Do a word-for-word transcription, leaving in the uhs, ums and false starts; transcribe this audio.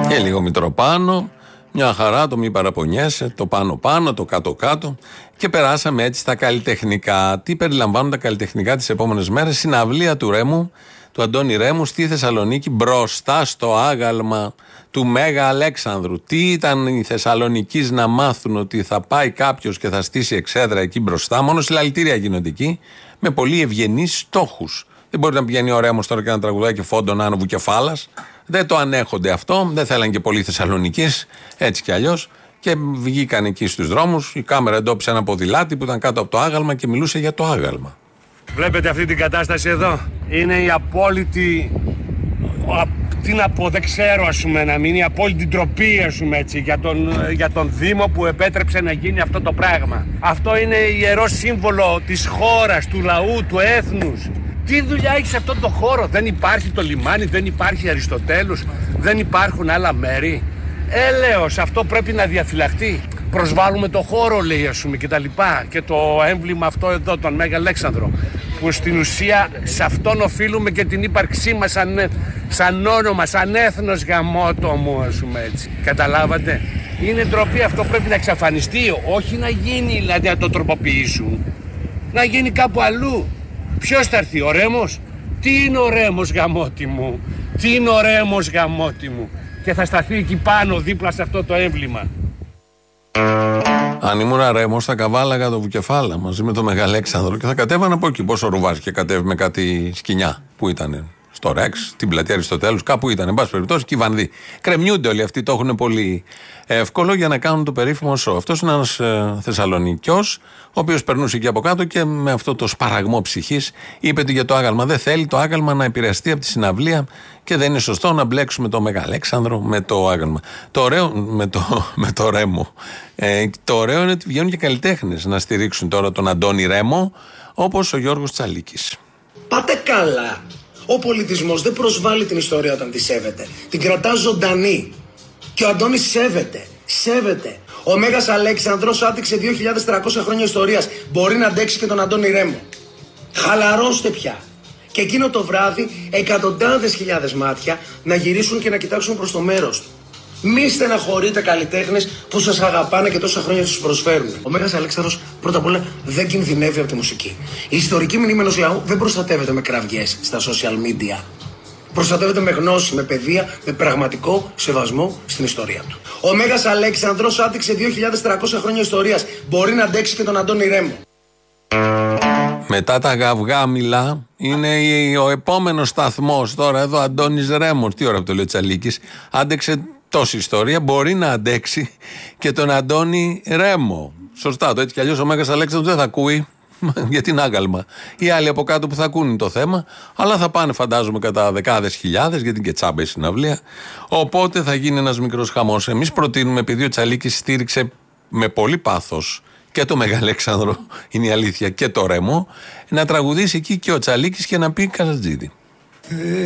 Και λίγο Μητροπάνο, μια χαρά, το μη παραπονιέσαι, το πάνω-πάνω, το κάτω-κάτω. Και περάσαμε έτσι στα καλλιτεχνικά. Τι περιλαμβάνουν τα καλλιτεχνικά τις επόμενες μέρες? Συναυλία του Ρέμου, του Αντώνη Ρέμου στη Θεσσαλονίκη, μπροστά στο άγαλμα του Μέγα Αλέξανδρου. Τι ήταν οι Θεσσαλονικείς να μάθουν ότι θα πάει κάποιος και θα στήσει εξέδρα εκεί μπροστά? Μόνο συλλαλητήρια γίνονται εκεί, με πολύ ευγενείς στόχους. Δεν μπορεί να πηγαίνει ο Ρέμος τώρα και να τραγουδάει και φόντον άνοβου κεφάλας. Δεν το ανέχονται αυτό, δεν θέλαν και πολλοί Θεσσαλονικείς, έτσι κι αλλιώς. Και βγήκαν εκεί στους δρόμους. Η κάμερα εντόπισε ένα ποδηλάτι που ήταν κάτω από το άγαλμα και μιλούσε για το άγαλμα. Βλέπετε αυτή την κατάσταση εδώ? Είναι η απόλυτη. Τι να πω, δεν ξέρω, ας πούμε, να μην είναι η απόλυτη ντροπή, ας πούμε, έτσι, για τον, για τον Δήμο που επέτρεψε να γίνει αυτό το πράγμα. Αυτό είναι ιερό σύμβολο της χώρας, του λαού, του έθνους. Τι δουλειά έχει σε αυτόν τον χώρο? Δεν υπάρχει το λιμάνι, δεν υπάρχει Αριστοτέλους, δεν υπάρχουν άλλα μέρη. Έλεος, αυτό πρέπει να διαφυλαχτεί. Προσβάλλουμε το χώρο, λέει, ας πούμε, και τα λοιπά. Και το έμβλημα αυτό εδώ, τον Μέγα Αλέξανδρο, που στην ουσία σε αυτόν οφείλουμε και την ύπαρξή μας σαν, σαν όνομα, σαν έθνος, γαμώτο μου, ας πούμε, έτσι. Καταλάβατε? Είναι ντροπή, αυτό πρέπει να εξαφανιστεί. Όχι να γίνει, δηλαδή, να το τροποποιήσουν. Να γίνει κάπου αλλού. Ποιος θα έρθει, ο Ρέμος? Τι είναι ο Ρέμος, γαμώτη μου? Τι είναι ο Ρέμος, γαμώτη μου? Και θα σταθεί εκεί πάνω, δίπλα σε αυτό το έμβλημα. Αν ήμουν Ρέμος, θα καβάλαγα το Βουκεφάλα μαζί με το Μεγαλέξανδρο και θα κατέβανα από εκεί. Πόσο ρουβάζει και κατέβει με κάτι σκοινιά που ήταν στο Ρεξ, την πλατεία Αριστοτέλους, κάπου ήταν. Εν πάση περιπτώσει, και οι Βανδοί. Κρεμιούνται όλοι αυτοί, το έχουν πολύ εύκολο για να κάνουν το περίφημο σο. Αυτός είναι ένας ε, Θεσσαλονικιός, ο οποίος περνούσε εκεί από κάτω και με αυτό το σπαραγμό ψυχής είπε ότι για το άγαλμα δεν θέλει το άγαλμα να επηρεαστεί από τη συναυλία και δεν είναι σωστό να μπλέξουμε το Μεγαλέξανδρο με το άγαλμα. Το ωραίο, με το, με το Ρέμο. Ε, το ωραίο είναι ότι βγαίνουν και καλλιτέχνες να στηρίξουν τώρα τον Αντώνη Ρέμο, όπως ο Γιώργος Τσαλίκης. Πάτε καλά. Ο πολιτισμός δεν προσβάλλει την ιστορία όταν τη σέβεται. Την κρατά ζωντανή. Και ο Αντώνης σέβεται. Σέβεται. Ο Μέγας Αλέξανδρος άντεξε δύο χιλιάδες τριακόσια χρόνια ιστορίας. Μπορεί να αντέξει και τον Αντώνη Ρέμο. Χαλαρώστε πια. Και εκείνο το βράδυ εκατοντάδες χιλιάδες μάτια να γυρίσουν και να κοιτάξουν προς το μέρος του. Μη στεναχωρείτε καλλιτέχνες που σας αγαπάνε και τόσα χρόνια σας προσφέρουν. Ο Μέγας Αλέξανδρος πρώτα απ' όλα δεν κινδυνεύει από τη μουσική. Η ιστορική μνήμη ενός λαού δεν προστατεύεται με κραυγές στα social media. Προστατεύεται με γνώση, με παιδεία, με πραγματικό σεβασμό στην ιστορία του. Ο Μέγας Αλέξανδρος άντεξε δύο χιλιάδες τριακόσια χρόνια ιστορίας. Μπορεί να αντέξει και τον Αντώνη Ρέμο. Μετά τα γαυγάμιλα είναι ο επόμενος σταθμός. Τώρα εδώ Αντώνης Ρέμος. Τι ώρα που το λέει ο Τσαλίκης. Άντεξε τόση ιστορία. Μπορεί να αντέξει και τον Αντώνη Ρέμο. Σωστά το, έτσι κι αλλιώς ο Μέγας Αλέξανδρος δεν θα ακούει. Γιατί είναι άγαλμα. Οι άλλοι από κάτω που θα ακούνε το θέμα, αλλά θα πάνε φαντάζομαι κατά δεκάδες χιλιάδες, γιατί και τσάμπα η συναυλία. Οπότε θα γίνει ένας μικρός χαμός. Εμείς προτείνουμε, επειδή ο Τσαλίκης στήριξε με πολύ πάθος και το Μεγαλέξανδρο, είναι η αλήθεια, και το Ρέμο, να τραγουδήσει εκεί και ο Τσαλίκης και να πει Καλατζίδη.